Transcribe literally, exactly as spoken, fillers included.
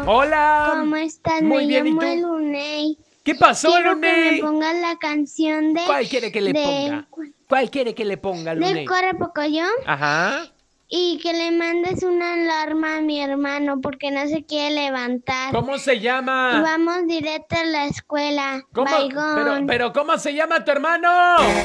Hola. ¿Cómo estás? Muy Me bien, ¿y llamo tú? Elunei. ¿Qué pasó, Quiero que me Luney? pongas la canción de... ¿Cuál quiere que le de, ponga? ¿Cuál quiere que le ponga, de Luney? Corre Pocoyo. Ajá. Y que le mandes una alarma a mi hermano porque no se quiere levantar. ¿Cómo se Y llama? vamos directo a la escuela. ¿Cómo? Pero, Baigón. pero, ¿cómo se llama tu hermano?